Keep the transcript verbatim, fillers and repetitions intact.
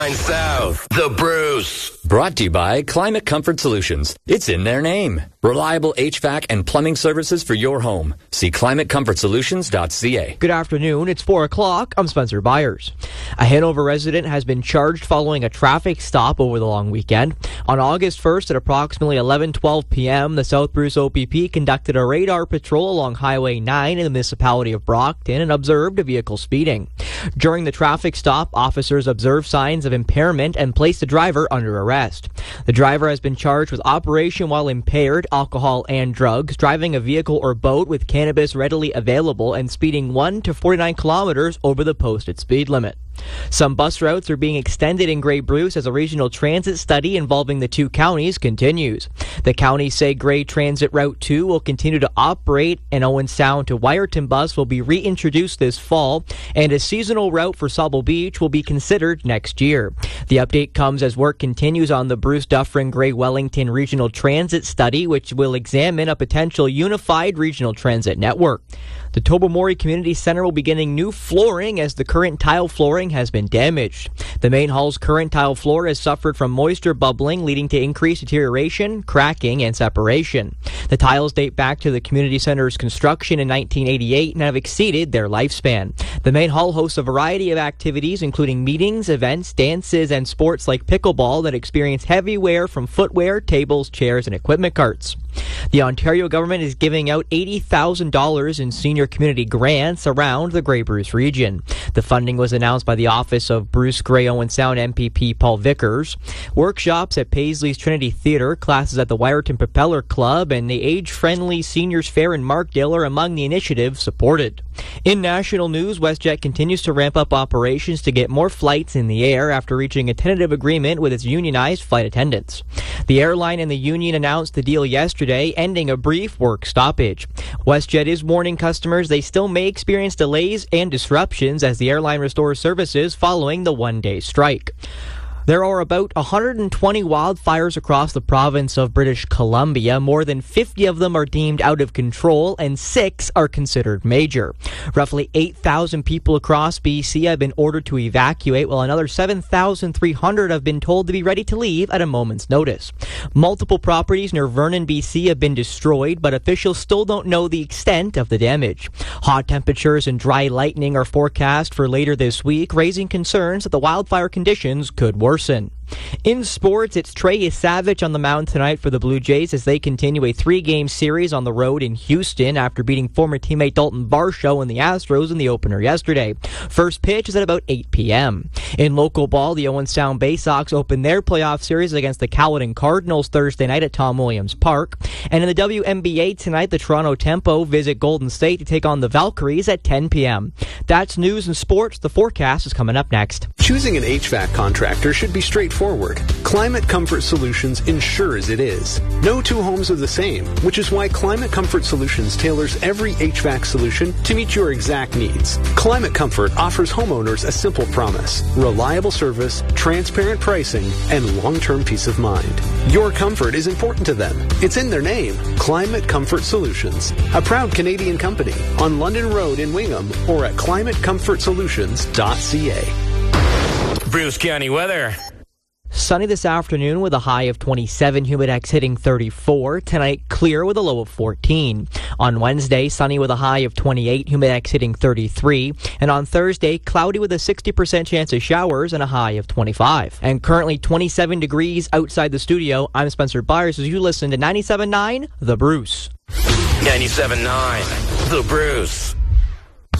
South, The Bruce. Brought to you by Climate Comfort Solutions. It's in their name. Reliable H V A C and plumbing services for your home. See climate comfort solutions dot c a. Good afternoon. It's four o'clock. I'm Spencer Byers. A Hanover resident has been charged following a traffic stop over the long weekend. On August first at approximately eleven twelve p.m., the South Bruce O P P conducted a radar patrol along Highway nine in the municipality of Brockton and observed a vehicle speeding. During the traffic stop, officers observed signs of impairment and placed the driver under arrest. The driver has been charged with operation while impaired, alcohol and drugs, driving a vehicle or boat with cannabis readily available, and speeding one to forty-nine kilometers over the posted speed limit. Some bus routes are being extended in Grey Bruce as a regional transit study involving the two counties continues. The counties say Grey Transit Route two will continue to operate, and Owen Sound to Wyerton bus will be reintroduced this fall, and a seasonal route for Sauble Beach will be considered next year. The update comes as work continues on the Bruce Dufferin Grey Wellington Regional Transit Study, which will examine a potential unified regional transit network. The Tobermory Community Center will be getting new flooring as the current tile flooring has been damaged. The main hall's current tile floor has suffered from moisture bubbling, leading to increased deterioration, cracking, and separation. The tiles date back to the community center's construction in nineteen eighty-eight and have exceeded their lifespan. The main hall hosts a variety of activities, including meetings, events, dances, and sports like pickleball that experience heavy wear from footwear, tables, chairs, and equipment carts. The Ontario government is giving out eighty thousand dollars in senior community grants around the Grey Bruce region. The funding was announced by the Office of Bruce Grey Owen Sound M P P Paul Vickers. Workshops at Paisley's Trinity Theatre, classes at the Wyerton Propeller Club, and the age-friendly Seniors Fair in Markdale are among the initiatives supported. In national news, WestJet continues to ramp up operations to get more flights in the air after reaching a tentative agreement with its unionized flight attendants. The airline and the union announced the deal yesterday, ending a brief work stoppage. WestJet is warning customers they still may experience delays and disruptions as the airline restores services following the one-day strike. There are about one hundred twenty wildfires across the province of British Columbia. More than fifty of them are deemed out of control, and six are considered major. Roughly eight thousand people across B C have been ordered to evacuate, while another seven thousand three hundred have been told to be ready to leave at a moment's notice. Multiple properties near Vernon, B C have been destroyed, but officials still don't know the extent of the damage. Hot temperatures and dry lightning are forecast for later this week, raising concerns that the wildfire conditions could worsen. In sports, it's Trey Savage on the mound tonight for the Blue Jays as they continue a three-game series on the road in Houston after beating former teammate Dalton Varsho and the Astros in the opener yesterday. First pitch is at about eight p.m. In local ball, the Owen Sound Bay Sox open their playoff series against the Caledon Cardinals Thursday night at Tom Williams Park. And in the W N B A tonight, the Toronto Tempo visit Golden State to take on the Valkyries at ten p.m. That's news and sports. The forecast is coming up next. Choosing an H V A C contractor should be straightforward. Climate Comfort Solutions ensures it is. No two homes are the same, which is why Climate Comfort Solutions tailors every H V A C solution to meet your exact needs. Climate Comfort offers homeowners a simple promise: reliable service, transparent pricing, and long-term peace of mind. Your comfort is important to them. It's in their name. Climate Comfort Solutions, a proud Canadian company on London Road in Wingham or at climate comfort solutions dot c a. Bruce County weather. Sunny this afternoon with a high of twenty-seven, Humidex hitting thirty-four. Tonight, clear with a low of fourteen. On Wednesday, sunny with a high of twenty-eight, Humidex hitting thirty-three. And on Thursday, cloudy with a sixty percent chance of showers and a high of twenty-five. And currently twenty-seven degrees outside the studio. I'm Spencer Byers as you listen to ninety-seven point nine The Bruce. ninety-seven point nine The Bruce.